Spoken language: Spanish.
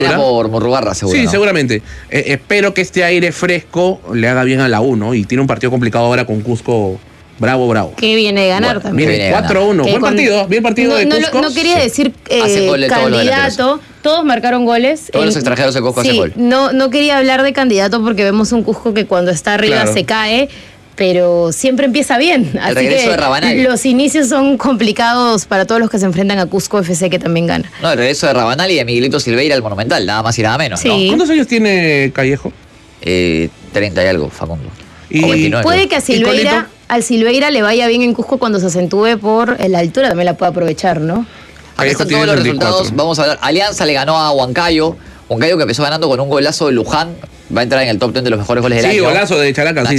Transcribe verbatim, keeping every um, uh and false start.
por Murrugarra, seguro. Sí, ¿no? seguramente. Eh, espero que este aire fresco le haga bien a la U, ¿no? Y tiene un partido complicado ahora con Cusco. Bravo, bravo. Que viene de ganar Bueno, también. Viene cuatro uno. Buen con... partido, bien partido no, de no, Cusco. No quería Sí. decir eh, Hace gol de todos los candidato. Todos marcaron goles. Todos en... los extranjeros de Cusco sí, hacen gol. No, no quería hablar de candidato porque vemos un Cusco que cuando está arriba Claro. se cae, pero siempre empieza bien. Así regreso que de Rabanal. los inicios son complicados para todos los que se enfrentan a Cusco F C, que también gana. No, el regreso de Rabanal y de Miguelito Silveira al Monumental, nada más y nada menos, Sí. ¿no? ¿Cuántos años tiene Callejo? Eh, treinta y algo, Facundo. Y- O veintinueve. Puede que a Silveira, Colito? al Silveira le vaya bien en Cusco cuando se acentúe por la altura, también la puede aprovechar, ¿no? Acá Callejo están tiene todos los treinta y cuatro. resultados. Vamos a ver. Alianza le ganó a Huancayo. Huancayo que empezó ganando con un golazo de Luján. Va a entrar en el top diez de los mejores goles del Sí, año. golazo de Chalaca, sí.